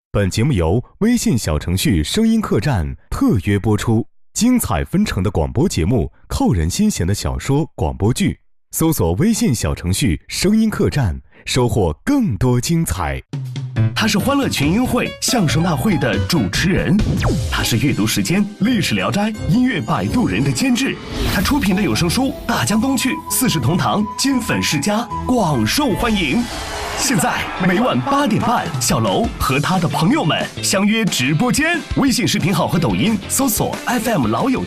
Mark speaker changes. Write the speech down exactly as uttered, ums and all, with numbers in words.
Speaker 1: 本节目由微信小程序声音客栈特约播出，精彩纷呈的广播节目，扣人心弦的小说广播剧，搜索微信小程序声音客栈，收获更多精彩。
Speaker 2: 他是欢乐群英会相声大会的主持人，他是阅读时间历史聊斋音乐摆渡人的监制，他出品的有声书《大江东去》四世同堂金粉世家广受欢迎。现在每晚八点半，小楼和他的朋友们相约直播间，微信视频号和抖音搜索 F M 老友